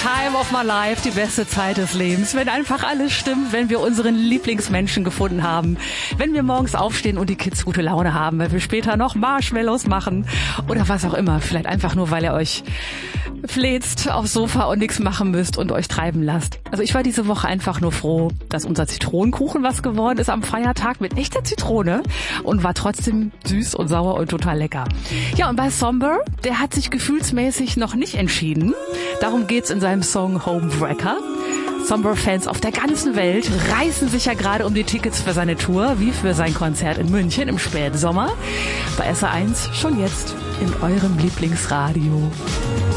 Time of my life, die beste Zeit des Lebens, wenn einfach alles stimmt, wenn wir unseren Lieblingsmenschen gefunden haben, wenn wir morgens aufstehen und die Kids gute Laune haben, weil wir später noch Marshmallows machen oder was auch immer, vielleicht einfach nur, weil ihr euch fläzt aufs Sofa und nichts machen müsst und euch treiben lasst. Also ich war diese Woche einfach nur froh, dass unser Zitronenkuchen was geworden ist am Feiertag mit echter Zitrone und war trotzdem süß und sauer und total lecker. Ja, und bei Somber, der hat sich gefühlsmäßig noch nicht entschieden. Darum geht's in seinem Song Homewrecker. Somber-Fans auf der ganzen Welt reißen sich ja gerade um die Tickets für seine Tour, wie für sein Konzert in München im Spätsommer. Bei SR1 schon jetzt in eurem Lieblingsradio.